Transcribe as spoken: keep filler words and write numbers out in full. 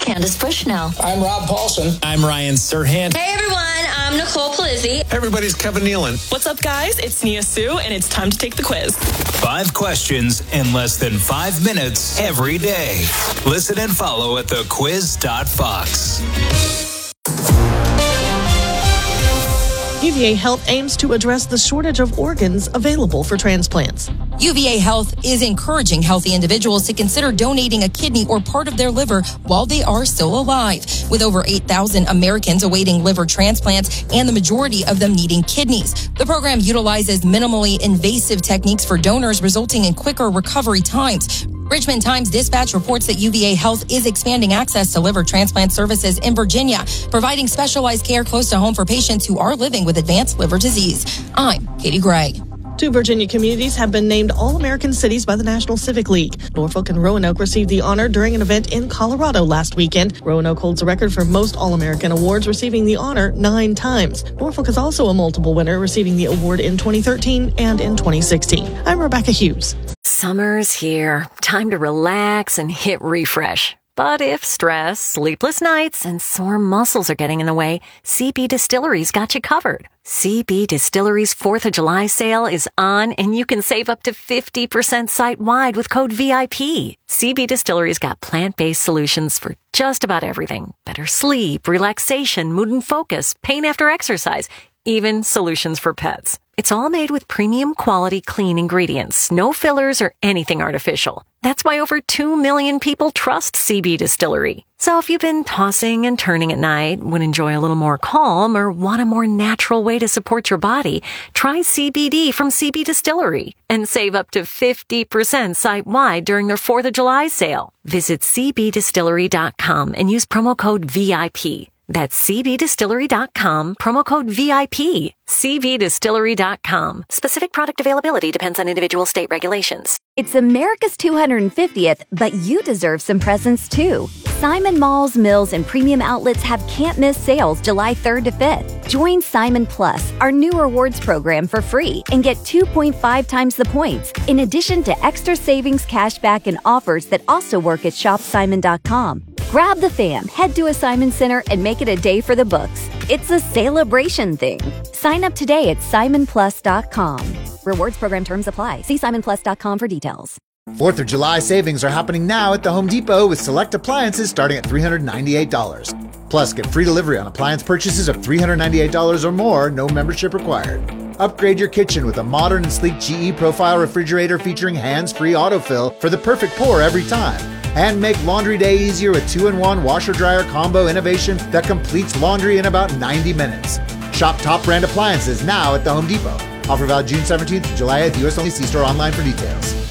Candace Bushnell. I'm Rob Paulson. I'm Ryan Serhant. Hey everyone, I'm Nicole Palizzi. Everybody's Kevin Nealon. What's up, guys? It's Nia Sue, and it's time to take the quiz. Five questions in less than five minutes every day. Listen and follow at the quiz dot fox. U V A Health aims to address the shortage of organs available for transplants. U V A Health is encouraging healthy individuals to consider donating a kidney or part of their liver while they are still alive. With over eight thousand Americans awaiting liver transplants and the majority of them needing kidneys, the program utilizes minimally invasive techniques for donors, resulting in quicker recovery times. Richmond Times-Dispatch reports that U V A Health is expanding access to liver transplant services in Virginia, providing specialized care close to home for patients who are living with advanced liver disease. I'm Katie Gray. Two Virginia communities have been named All-American Cities by the National Civic League. Norfolk and Roanoke received the honor during an event in Colorado last weekend. Roanoke holds the record for most All-American awards, receiving the honor nine times. Norfolk is also a multiple winner, receiving the award in twenty thirteen and in twenty sixteen. I'm Rebecca Hughes. Summer's here. Time to relax and hit refresh. But if stress, sleepless nights, and sore muscles are getting in the way, C B Distillery's got you covered. C B Distillery's fourth of July sale is on, and you can save up to fifty percent site-wide with code V I P. C B Distillery's got plant-based solutions for just about everything. Better sleep, relaxation, mood and focus, pain after exercise, even solutions for pets. It's all made with premium quality clean ingredients, no fillers or anything artificial. That's why over two million people trust C B Distillery. So if you've been tossing and turning at night, would enjoy a little more calm, or want a more natural way to support your body, try C B D from C B Distillery and save up to fifty percent site-wide during their fourth of July sale. Visit C B distillery dot com and use promo code V I P. That's C B distillery dot com, promo code V I P. C B distillery dot com. Specific product availability depends on individual state regulations. It's America's two hundred fiftieth, but you deserve some presents too. Simon Malls, Mills, and premium outlets have can't-miss sales July third to fifth. Join Simon Plus, our new rewards program, for free and get two point five times the points, in addition to extra savings, cashback, and offers that also work at shop simon dot com. Grab the fam, head to a Simon Center, and make it a day for the books. It's a celebration thing. Sign up today at simon plus dot com. Rewards program terms apply. See simon plus dot com for details. fourth of July savings are happening now at the Home Depot with select appliances starting at three hundred ninety-eight dollars. Plus, get free delivery on appliance purchases of three hundred ninety-eight dollars or more, no membership required. Upgrade your kitchen with a modern and sleek G E Profile refrigerator featuring hands-free autofill for the perfect pour every time. And make laundry day easier with two in one washer-dryer combo innovation that completes laundry in about ninety minutes. Shop top brand appliances now at the Home Depot. Offer valid June seventeenth to July eighth, U S only. See store online for details.